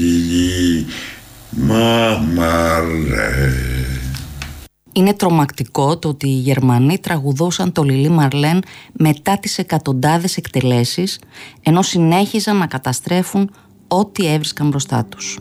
Λιλί Μαρλέν. Είναι τρομακτικό το ότι οι Γερμανοί τραγουδούσαν το Λιλί Μαρλέν μετά τις εκατοντάδες εκτελέσεις, ενώ συνέχιζαν να καταστρέφουν ό,τι έβρισκαν μπροστά τους.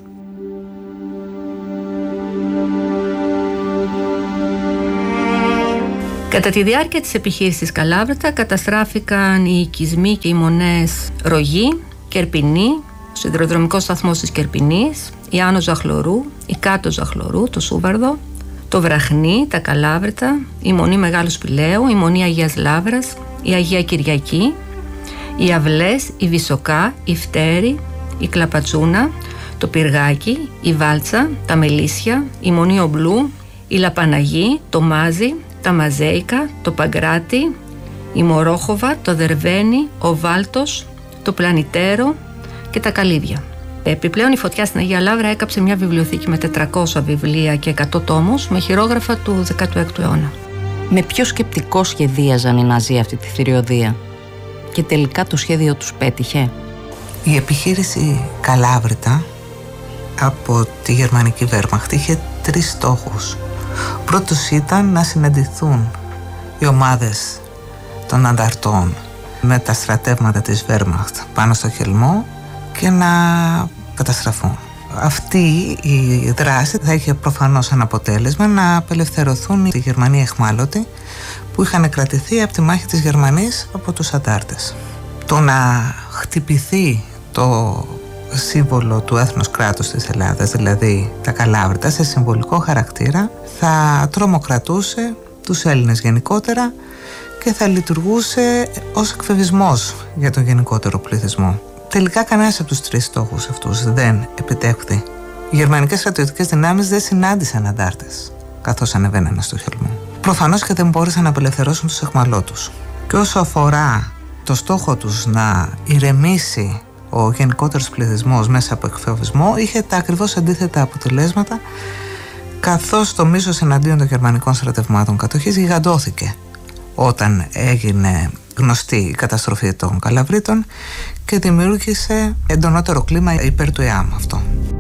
Κατά τη διάρκεια της επιχείρησης Καλάβρητα καταστράφηκαν οι οικισμοί και οι μονές Ρογή, Κερπινή, ο σιδηροδρομικός σταθμός της Κερπινής, η Άνω Ζαχλωρού, η Κάτω Ζαχλωρού, το Σούβαρδο, το Βραχνί, τα Καλάβρητα, η Μονή Μεγάλου Σπηλαίου, η Μονή Αγίας Λαύρας, η Αγία Κυριακή, οι Αυλές, η Βυσοκά, η Φτέρη, η Κλαπατσούνα, το Πυργάκι, η Βάλτσα, τα Μελίσια, η Μονή Ομπλού, η Λαπαναγή, το Μάζι, τα Μαζέικα, το Παγκράτη, η Μορόχοβα, το Δερβένι, ο Βάλτος, το Πλανητέρο και τα Καλύβια. Επιπλέον η φωτιά στην Αγία Λαύρα έκαψε μια βιβλιοθήκη με 400 βιβλία και 100 τόμους με χειρόγραφα του 16ου αιώνα. Με ποιο σκεπτικό σχεδίαζαν οι Ναζί αυτή τη θηριωδία και τελικά το σχέδιο τους πέτυχε? Η επιχείρηση Καλάβρητα από τη γερμανική Βέρμαχτ είχε 3 στόχους. Ο πρώτος ήταν να συναντηθούν οι ομάδες των ανταρτών με τα στρατεύματα της Βέρμαχτ πάνω στο Χελμό και να καταστραφούν. Αυτή η δράση θα είχε προφανώς σαν αποτέλεσμα να απελευθερωθούν οι Γερμανοί εχμάλωτοι που είχαν κρατηθεί από τη μάχη της Γερμανίας από τους αντάρτες. Το να χτυπηθεί το σύμβολο του έθνους κράτους της Ελλάδας, δηλαδή τα Καλάβρητα, σε συμβολικό χαρακτήρα, θα τρομοκρατούσε τους Έλληνες γενικότερα και θα λειτουργούσε ως εκφεβισμός για τον γενικότερο πληθυσμό. Τελικά κανένας από τους 3 στόχους αυτούς δεν επιτέχθη. Οι γερμανικές στρατιωτικές δυνάμεις δεν συνάντησαν αντάρτες καθώς ανεβαίνανε στο Χελμό. Προφανώς και δεν μπόρεσαν να απελευθερώσουν τους αιχμαλώτους. Και όσο αφορά το στόχο τους να ηρεμήσει ο γενικότερος πληθυσμός μέσα από εκφοβισμό, είχε τα ακριβώς αντίθετα αποτελέσματα, καθώς το μίσος εναντίον των γερμανικών στρατευμάτων κατοχής γιγαντώθηκε όταν έγινε γνωστή η καταστροφή των Καλαβρίτων και δημιούργησε εντονότερο κλίμα υπέρ του ΕΑΜ αυτό.